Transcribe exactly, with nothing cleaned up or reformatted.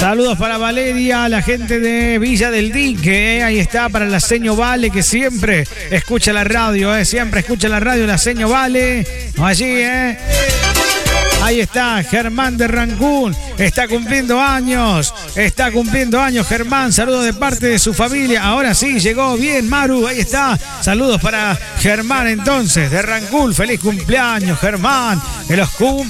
Saludos para Valeria, la gente de Villa del Dique, ¿eh? Ahí está, para la seño Vale, que siempre escucha la radio, ¿eh? Siempre escucha la radio, la seño Vale. Allí, ¿eh? Ahí está, Germán de Rancún, está cumpliendo años, está cumpliendo años Germán, saludos de parte de su familia. Ahora sí, llegó bien Maru, ahí está, saludos para Germán entonces, de Rancún, feliz cumpleaños Germán, que los cumpla.